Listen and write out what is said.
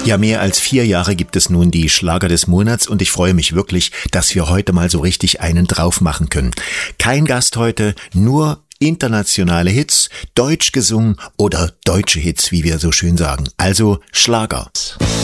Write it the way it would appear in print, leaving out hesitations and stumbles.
Ja, mehr als 4 Jahre gibt es nun die Schlager des Monats und ich freue mich wirklich, dass wir heute mal so richtig einen drauf machen können. Kein Gast heute, nur internationale Hits, deutsch gesungen oder deutsche Hits, wie wir so schön sagen. Also Schlager.